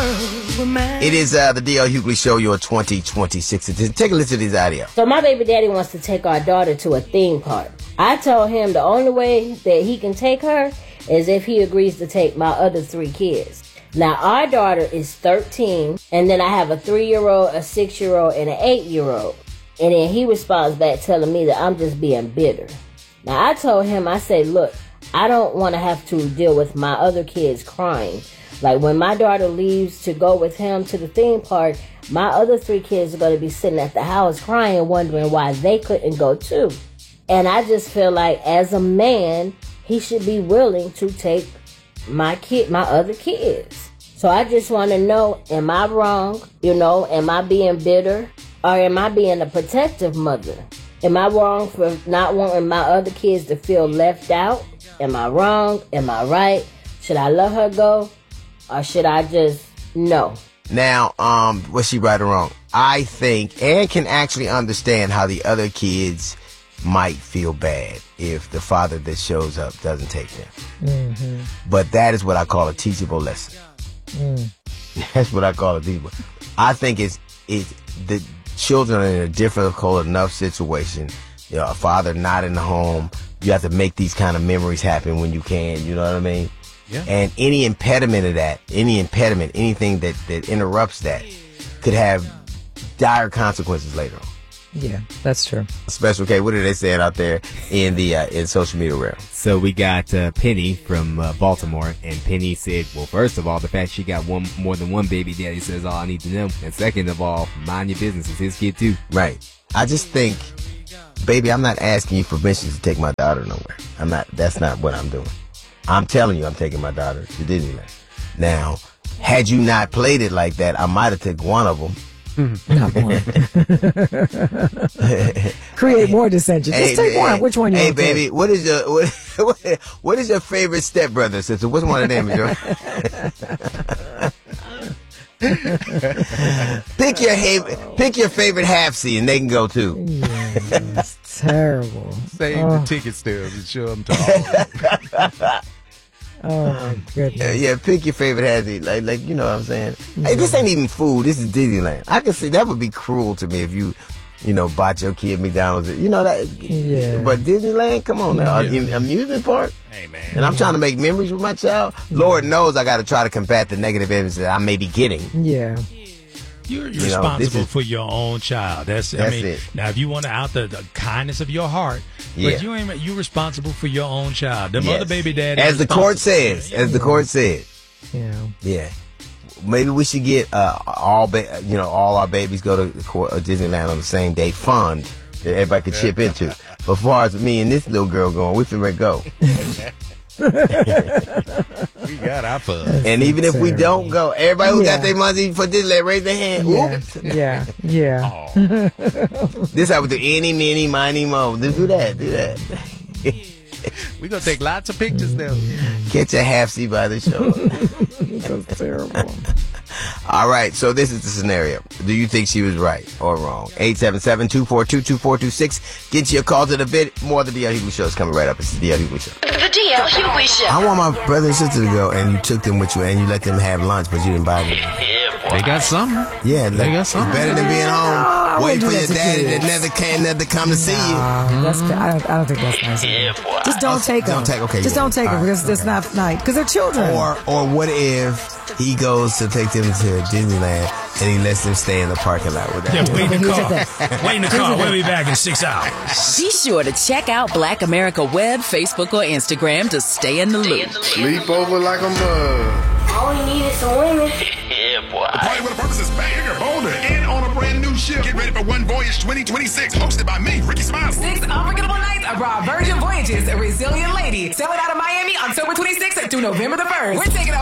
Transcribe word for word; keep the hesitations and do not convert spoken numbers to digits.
It is uh, the D L Hughley Show, your twenty twenty-six edition. Take a listen to this idea. So my baby daddy wants to take our daughter to a theme park. I told him the only way that he can take her is if he agrees to take my other three kids. Now, our daughter is thirteen, and then I have a three-year-old, a six-year-old, and an eight-year-old. And then he responds back telling me that I'm just being bitter. Now, I told him, I said, look, I don't want to have to deal with my other kids crying. Like, when my daughter leaves to go with him to the theme park, my other three kids are going to be sitting at the house crying, wondering why they couldn't go too. And I just feel like, as a man, he should be willing to take my kid, my other kids. So I just want to know, am I wrong? You know, am I being bitter? Or am I being a protective mother? Am I wrong for not wanting my other kids to feel left out? Am I wrong? Am I right? Should I let her go? Or should I just no? Now, um, was she right or wrong? I think Ann can actually understand how the other kids might feel bad if the father that shows up doesn't take them. Mm-hmm. But that is what I call a teachable lesson. Mm. That's what I call a teachable. I think it's it's the children are in a difficult enough situation. You know, a father not in the home. You have to make these kind of memories happen when you can. You know what I mean? Yeah. And any impediment of that, any impediment, anything that, that interrupts that could have dire consequences later on. Yeah, that's true. Special K, what are they saying out there in the uh, in social media realm? So we got uh, Penny from uh, Baltimore, and Penny said, well, first of all, the fact she got one more than one baby daddy says all I need to know. And second of all, mind your business. It's his kid, too. Right. I just think, baby, I'm not asking you permission to take my daughter nowhere. I'm not. That's not what I'm doing. I'm telling you I'm taking my daughter to Disneyland. Now, had you not played it like that, I might have taken one of them. Not one. Create more dissension. Just hey, take hey, one. Which one you Hey, want baby, take? what is your what, what is your favorite stepbrother, sister? What's one of them? pick your ha- pick your favorite half-seat, and they can go too. Yeah, that's terrible. Save oh. the ticket stubs and show them to all. Oh my goodness. Yeah, yeah, pick your favorite half-seat. Like, like you know what I'm saying? Yeah. Hey, this ain't even food. This is Disneyland. I can see that would be cruel to me if you, you know, bought your kid McDonald's. You know that. Yeah. But Disneyland, come on now, yeah. Amusement park. Hey man. And I'm trying to make memories with my child. Lord knows I got to try to combat the negative images that I may be getting. Yeah. You're, you're you know, responsible is, for your own child. That's, that's I mean, it. Now if you want to out the, the kindness of your heart, yeah. but you ain't you responsible for your own child. Them yes. other baby daddy, as the court says, as the court said, yeah, yeah. Maybe we should get uh, all, ba- you know, all our babies go to court, uh, Disneyland on the same day fund that everybody can chip into. But as far as me and this little girl going, we finna go. We got our fun. And even if we don't go, everybody who yeah. got their money for Disneyland, raise their hand. Yeah, yeah, yeah. Oh. This how we do any, many, miny, mo. Do that, do that. We're going to take lots of pictures now. Catch a half seat by the show. That's terrible. All right, so this is the scenario. Do you think she was right or wrong? eight seven seven, two four two, two four two six. Get your call to the bit. More of the D L Hughley Show is coming right up. It's the D L Hughley Show. The D L Hughley Show. I want my brother and sister to go, and you took them with you, and you let them have lunch, but you didn't buy them. They got something. Yeah, they got something. It's better than being home, no, waiting for your daddy that never came, never come to see you. Uh, that's, I, don't, I don't think that's nice. Yeah, Just don't take them. Don't take, okay. Just yeah. don't take them right, because okay. it's not nice. Because they're children. Or, or what if he goes to take them to Disneyland and he lets them stay in the parking lot with them? Yeah, wait in the car. Wait in the car. We'll be back in six hours. Be sure to check out Black America Web, Facebook, or Instagram to stay in the loop. Sleep over like a mug. All we need is some women. Yeah, boy. The Party with a Purpose is back, bigger, bolder, and on a brand new ship. Get ready for One Voyage twenty twenty-six, hosted by me, Ricky Smiley. Six unforgettable nights abroad Virgin Voyages, a resilient lady. Sailing out of Miami October twenty-sixth through November the first. We're taking